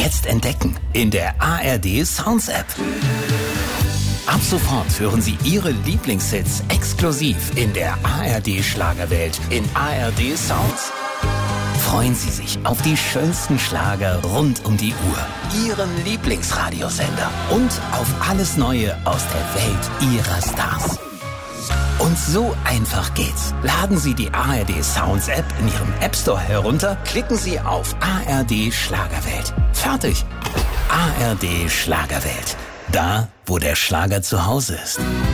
jetzt entdecken in der ARD Sounds App. Ab sofort hören Sie Ihre Lieblingshits exklusiv in der ARD Schlagerwelt in ARD Sounds. Freuen Sie sich auf die schönsten Schlager rund um die Uhr, Ihren Lieblingsradiosender und auf alles Neue aus der Welt Ihrer Stars. Und so einfach geht's. Laden Sie die ARD Sounds App in Ihrem App Store herunter, klicken Sie auf ARD Schlagerwelt. Fertig. ARD Schlagerwelt. Da, wo der Schlager zu Hause ist.